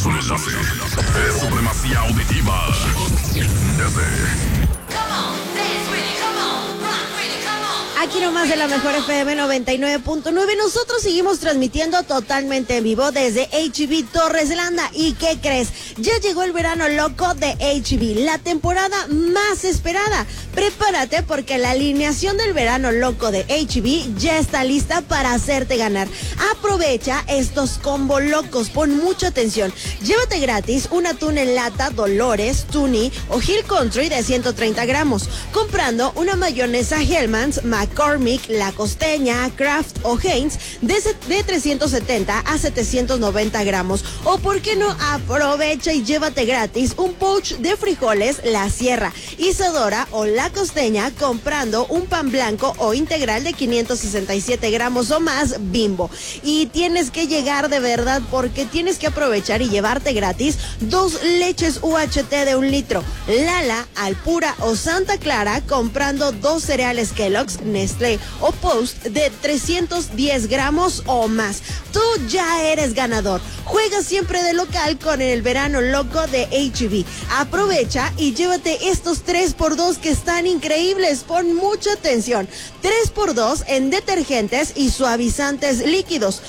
es un enlace. Es supremacía auditiva. Aquí nomás de la mejor FM 99.9, nosotros seguimos transmitiendo totalmente en vivo desde H-E-B Torres Landa. ¿Y qué crees? Ya llegó el verano loco de H-E-B, la temporada más esperada. Prepárate porque la alineación del verano loco de H-E-B ya está lista para hacerte ganar. Aprovecha estos combo locos, pon mucha atención. Llévate gratis un atún en lata Dolores, Tuni o Hill Country de 130 gramos. Comprando una mayonesa Hellmann's, McCormick, La Costeña, Kraft o Heinz de 370 a 790 gramos. O por qué no, aprovecha y llévate gratis un pouch de frijoles La Sierra, Isadora o La Costeña comprando un pan blanco o integral de 567 gramos o más Bimbo. Y tienes que llegar de verdad porque tienes que aprovechar y llevarte gratis 2 leches UHT de 1 litro, Lala, Alpura o Santa Clara comprando 2 cereales Kellogg's, Nestlé o Post de 310 gramos o más. Tú ya eres ganador. Juega siempre de local con el verano loco de H-E-B. Aprovecha y llévate estos 3x2 que están increíbles. Pon mucha atención. 3x2 en detergentes y suavizantes líquidos.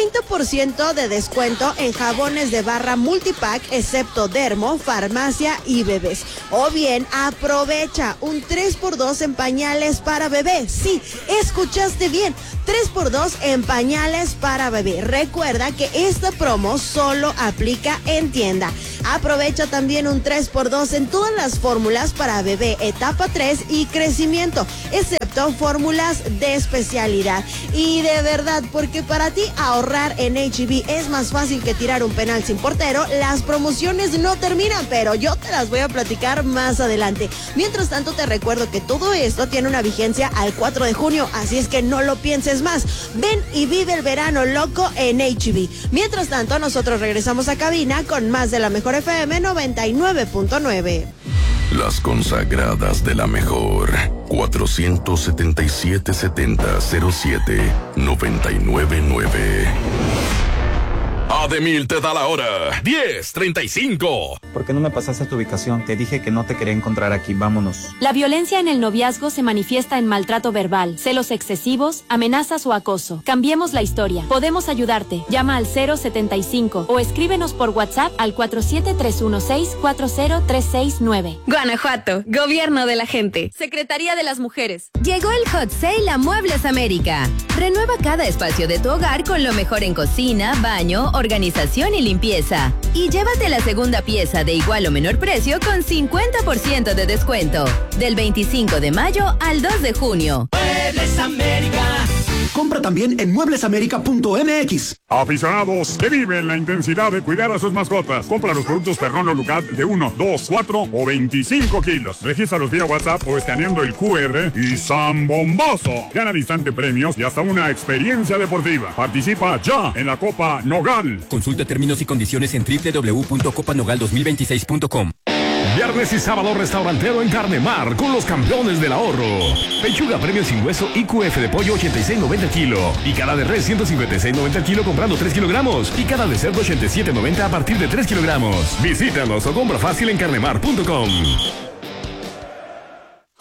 30% de descuento en jabones de barra multipack excepto Dermo, Farmacia y Bebés. O bien aprovecha un 3x2 en pañales para bebé. Sí, escuchaste bien. 3x2 en pañales para bebé. Recuerda que esta promo solo aplica en tienda. Aprovecha también un 3x2 en todas las fórmulas para bebé etapa 3 y crecimiento, excepto fórmulas de especialidad. Y de verdad, porque para ti ahorrar en H-E-B es más fácil que tirar un penal sin portero, las promociones no terminan, pero yo te las voy a platicar más adelante. Mientras tanto, te recuerdo que todo esto tiene una vigencia al 4 de junio, así es que no lo pienses más. Ven y vive el verano loco en H-E-B. Mientras tanto, nosotros regresamos a cabina con más de la mejor FM 99.9. Las consagradas de la mejor. 477-7007-999. Ademil te da la hora. 10:35. ¿Por qué no me pasaste tu ubicación? Te dije que no te quería encontrar aquí. Vámonos. La violencia en el noviazgo se manifiesta en maltrato verbal, celos excesivos, amenazas o acoso. Cambiemos la historia. Podemos ayudarte. Llama al 075 o escríbenos por WhatsApp al 47316-40369. Guanajuato, Gobierno de la Gente. Secretaría de las Mujeres. Llegó el Hot Sale a Muebles América. Renueva cada espacio de tu hogar con lo mejor en cocina, baño, organización y limpieza. Y llévate la segunda pieza de igual o menor precio con 50% de descuento. Del 25 de mayo al 2 de junio. Muebles América. Compra también en mueblesamerica.mx. Aficionados que viven la intensidad de cuidar a sus mascotas. Compra los productos Perrón o Lucat de 1, 2, 4 o 25 kilos. Regístralos vía WhatsApp o escaneando el QR y ¡zambombazo! Gana al instante premios y hasta una experiencia deportiva. Participa ya en la Copa Nogal. Consulta términos y condiciones en www.copanogal2026.com. Viernes y sábado restaurantero en Carnemar con los campeones del ahorro. Pechuga premio sin hueso IQF de pollo 86.90 el kilo. Picada de res 156.90 el kilo comprando 3 kilogramos. Picada de cerdo 87.90 a partir de 3 kilogramos. Visítanos o compra fácil en carnemar.com.